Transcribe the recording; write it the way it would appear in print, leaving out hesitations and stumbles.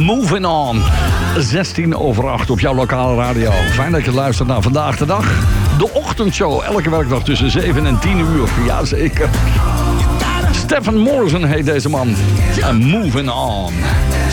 Moving On. 7:16 op jouw lokale radio. Fijn dat je luistert naar Vandaag de Dag. De ochtendshow, elke werkdag tussen 7 en 10 uur. Jazeker. Stefan Morrison heet deze man. En Moving On.